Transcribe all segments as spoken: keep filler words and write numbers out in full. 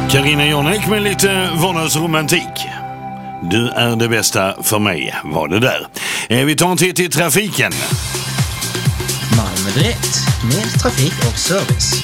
Carina Jonek med lite vardagsromantik. Du är det bästa för mig, var det där. Vi tar en titt i trafiken. Malmö Direkt, med trafik och service.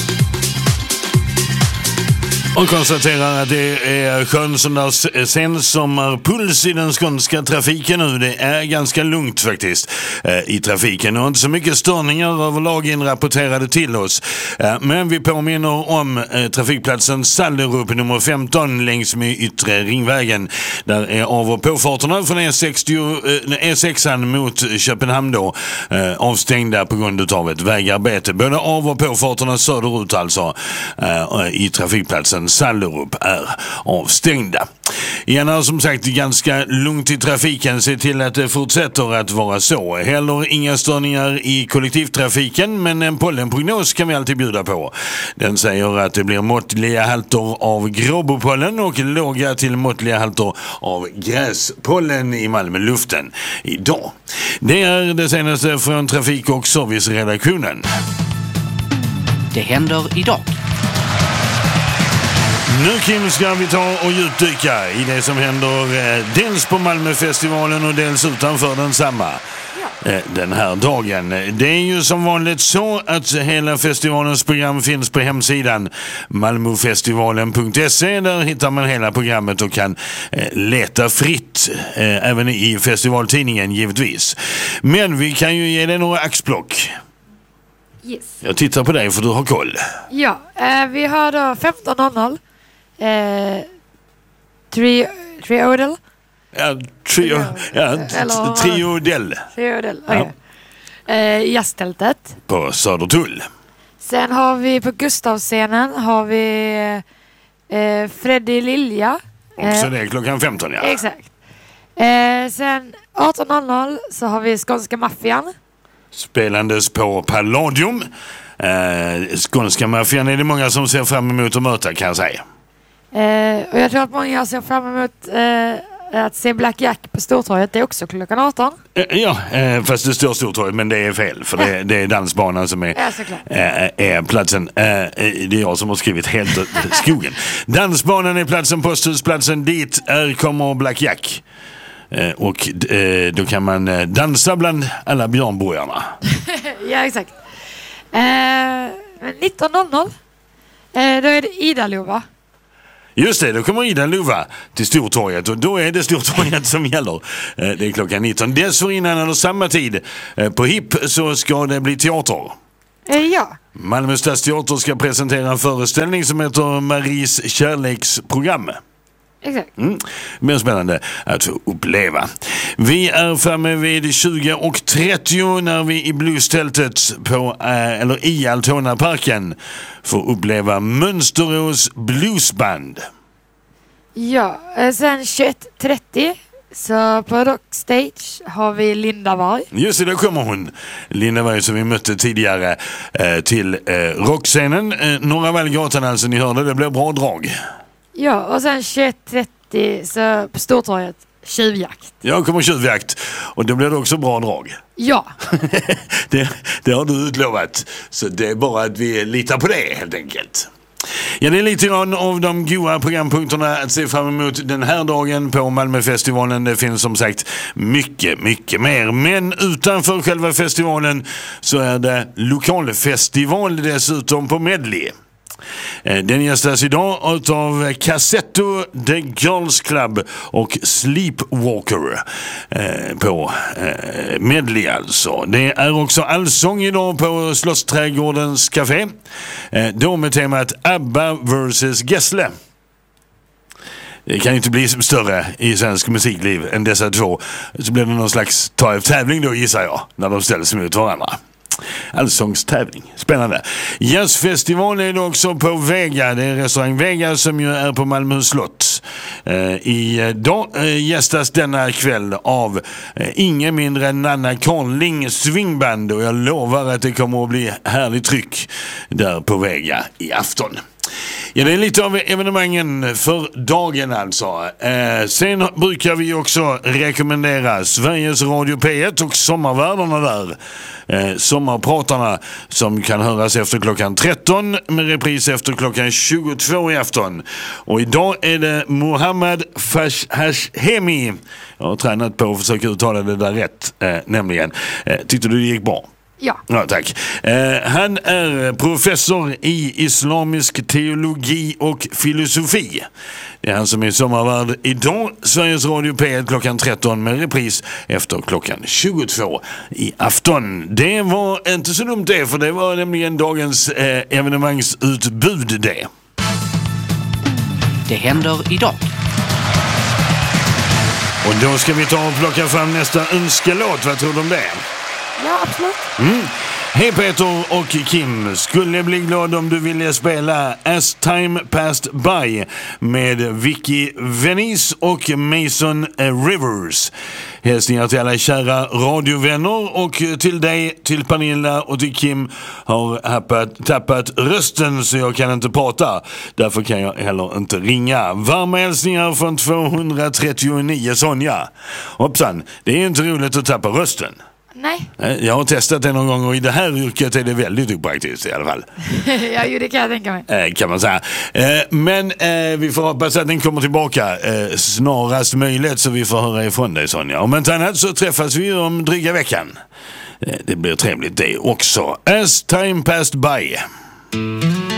Och konstaterar att det är skön söndags sensommarpuls i den skånska trafiken nu. Det är ganska lugnt faktiskt eh, i trafiken och inte så mycket störningar överlag inrapporterade till oss. Eh, men vi påminner om eh, trafikplatsen Sallerup nummer femton längs med yttre ringvägen. Där är av- och påfarterna från E sextio, eh, E sexan mot Köpenhamn då eh, avstängda på grund av ett vägarbete. Både av- och påfarterna söderut alltså eh, i trafikplatsen Sallerup är avstängda. Igen är som sagt ganska lugnt i trafiken. Se till att det fortsätter att vara så. Heller inga störningar i kollektivtrafiken, men en pollenprognos kan vi alltid bjuda på. Den säger att det blir måttliga halter av gråbopollen och låga till måttliga halter av gräspollen i Malmö-luften idag. Det är det senaste från trafik- och serviceredaktionen. Det händer idag. Nu Kim ska vi ta och djupdyka i det som händer eh, dels på Malmöfestivalen och dels utanför densamma ja. eh, den här dagen. Det är ju som vanligt så att hela festivalens program finns på hemsidan malmofestivalen punkt se. Där hittar man hela programmet och kan eh, leta fritt eh, även i festivaltidningen givetvis. Men vi kan ju ge dig några axplock. Yes. Jag tittar på dig för du har koll. Ja, eh, vi har då femton noll noll. Eh, tri, triodel. Ja, trio, ja, Eller- triodel Triodel, okej. Eh, Jazztältet. på Södertull. Sen har vi på Gustavscenen har vi eh, Freddy Lilja. Också det klockan femton, ja. Exakt. Eh, sen arton noll noll så har vi Skånska Maffian. Spelandes på Palladium. Eh, Skånska Maffian är det många som ser fram emot att möta, kan jag säga. Eh, och jag tror att många ser fram emot eh, att se Black Jack på Stortorget. Det är också klockan arton. Eh, ja, eh, fast det står Stortorget, men det är fel. För det, det är dansbanan som är, Ja, såklart. eh, är platsen. Eh, det är jag som har skrivit helt åt skogen. Dansbanan är platsen, posthusplatsen. Dit är kommer Black Jack. Eh, och eh, då kan man eh, dansa bland alla björnborgarna. Ja, exakt. Eh, nitton noll noll eh, då är det Ida-Lova. Just det, då kommer Ida Lova till Stortorget och då är det Stortorget som gäller. Eh, det är klockan nitton. Dessförinnan eller samma tid eh, på H I P så ska det bli teater. Eh, ja. Malmö Stadsteater ska presentera en föreställning som heter Maries kärleksprogram. Exakt. Mm. Men spännande att få uppleva. Vi är framme vid tjugo och trettio när vi i Bluestältet på, äh, eller i Altona-parken får uppleva Mönsterås Bluesband. Ja, eh, sen tjugoett trettio så på Rockstage har vi Linda Varg. Just det, där kommer hon. Linda Varg som vi mötte tidigare eh, till eh, rockscenen. Eh, Norra Vallgatan alltså, ni hörde, det blev bra drag. Ja, och sen tjugoett trettio så på Stortorget Tjuvjakt. Jag kommer tjuvjakt och då blir det också bra drag. Ja. det, det har du utlovat. Så det är bara att vi litar på det helt enkelt. Ja, det är lite grann av de goda programpunkterna att se fram emot den här dagen på Malmöfestivalen. Det finns som sagt mycket, mycket mer. Men utanför själva festivalen så är det lokalfestival dessutom på Medley. Den gästas idag av Cassetto, The Girls Club och Sleepwalker eh, på eh, Medley alltså. Det är också allsång idag på Slottsträdgårdens café. Eh, då med temat ABBA versus Gessle. Det kan ju inte bli större i svensk musikliv än dessa två. Så blir det någon slags ta-tävling då, gissar jag, när de ställs mot varandra. Allsångstävling. Spännande. Jazzfestival är det också på Vega. Det är restaurang Vega som ju är på Malmö slott. Eh, idag eh, gästas denna kväll av eh, ingen mindre än Nanna Carling Swingband. Och jag lovar att det kommer att bli härligt tryck där på Vega i afton. Ja, det är lite av evenemangen för dagen alltså. Eh, sen brukar vi också rekommendera Sveriges Radio P ett och sommarvärdarna där. Eh, sommarpratarna som kan höras efter klockan tretton med repris efter klockan tjugotvå i afton. Och idag är det Mohammad Fashhemi. Jag har tränat på att försöka uttala det där rätt, eh, nämligen. Eh, tyckte du det gick bra? Ja. Ja, tack. Eh, han är professor i islamisk teologi och filosofi. Det är han som är sommarvärd idag. Sveriges Radio P ett klockan tretton med repris efter klockan tjugotvå i afton. Det var inte så dumt det, för det var nämligen dagens eh, evenemangsutbud det. Det händer idag. Och då ska vi ta och plocka fram nästa önskelåt. Vad tror du om det? Ja, absolut. Mm. Hej Peter och Kim, skulle bli glad om du ville spela As Time Passed By med Vicky Venice och Mason Rivers. Hälsningar till alla kära radiovänner och till dig, till Pernilla och till Kim. Har happat, tappat rösten så jag kan inte prata. Därför kan jag heller inte ringa. Varma hälsningar från tvåhundratrettionio Sonja. Hoppsan, det är inte roligt att tappa rösten. Nej. Jag har testat det någon gång och i det här yrket är det väldigt opraktiskt i alla fall. Ja, ju det kan jag tänka mig. Eh, kan man säga. Eh, men eh, vi får hoppas att den kommer tillbaka eh, snarast möjligt så vi får höra ifrån dig, Sonja. Om inte annat så träffas vi om dryga veckan. Eh, det blir trevligt det också. As Time Passed By.